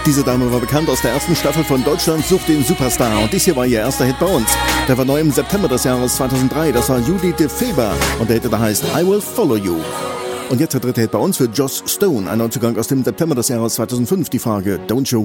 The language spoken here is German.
Diese Dame war bekannt aus der ersten Staffel von Deutschland sucht den Superstar und dies hier war ihr erster Hit bei uns. Der war neu im September des Jahres 2003, das war Judith de Feber und der Hit, der heißt I Will Follow You. Und jetzt der dritte Hit bei uns für Joss Stone, ein Neuzugang aus dem September des Jahres 2005, die Frage Don't You